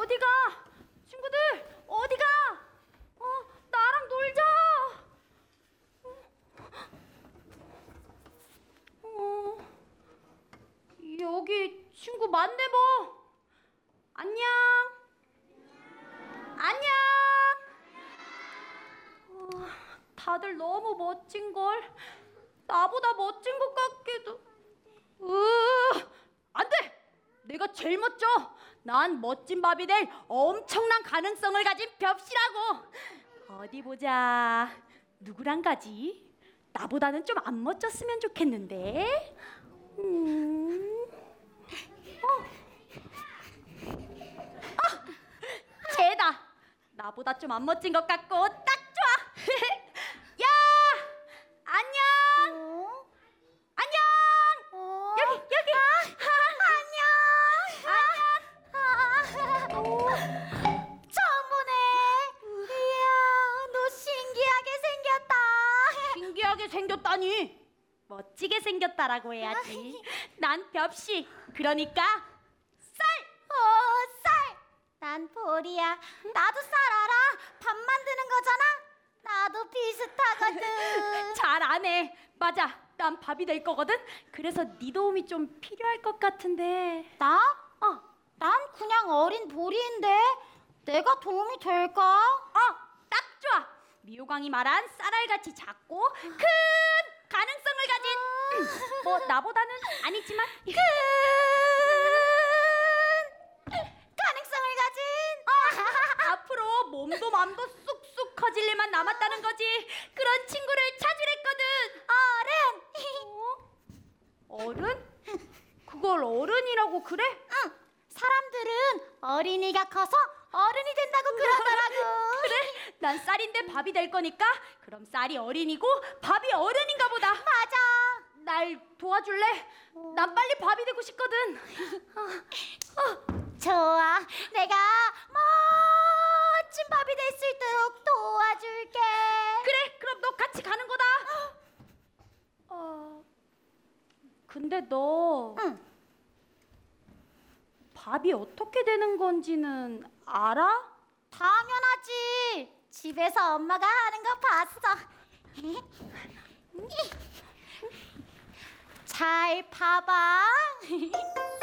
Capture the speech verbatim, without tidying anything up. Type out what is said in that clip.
어디가? 친구들 어디가? 어, 나랑 놀자. 어, 여기 친구 많네 뭐. 안녕. 안녕. 어, 다들 너무 멋진걸. 나보다 멋진 것 같기도. 으, 안 돼! 내가 제일 멋져. 난 멋진 밥이 될 엄청난 가능성을 가진 벽시라고. 어디 보자. 누구랑 가지? 나보다는 좀 안 멋졌으면 좋겠는데. 음. 어. 아, 쟤다. 나보다 좀 안 멋진 것 같고 딱 좋아. 야, 안녕. 어? 안녕. 어? 여기 여기. 안녕. 안녕. 처음 보네. 이야, 너 신기하게 생겼다. 신기하게 생겼다니. 멋지게 생겼다라고 해야지. 난 벽시. 그러니까 쌀. 어, 쌀. 난 보리야. 나도 쌀 알아. 밥 만드는 거잖아. 나도 비슷하거든. 잘 안 해. 맞아. 난 밥이 될 거거든. 그래서 네 도움이 좀 필요할 것 같은데. 나? 어. 난 그냥 어린 보리인데 내가 도움이 될까? 어, 딱 좋아. 미호광이 말한 쌀알같이 작고 큰 가능성을 가진 음, 뭐 나보다는 아니지만 큰 가능성을 가진 어, 앞으로 몸도 맘도 쑥쑥 커질 일만 남았다는 거지. 그런 친구를 찾으랬거든. 어른. 어른? 그걸 어른이라고 그래? 응. 사람들은 어린이가 커서 어른이 된다고 그러더라고. 그래? 난 쌀인데 밥이 될 거니까 그럼 쌀이 어린이고 밥이 어른인가 보다. 맞아. 날 도와줄래? 난 빨리 밥이 되고 싶거든. 좋아. 내가 멋진 밥이 될 수 있도록 도와줄게. 그래, 그럼 너 같이 가는 거다. 어, 근데 너 응. 밥이 어떻게 되는 건지는 알아? 당연하지. 집에서 엄마가 하는 거 봤어. 잘 봐봐.